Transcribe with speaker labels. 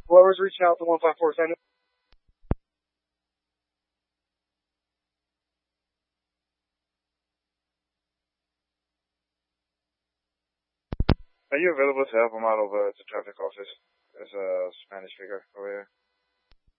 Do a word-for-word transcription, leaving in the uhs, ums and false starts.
Speaker 1: Whoever's reaching out to one five four, send it.
Speaker 2: Are you available to help him out over at the traffic office? There's a Spanish figure over here.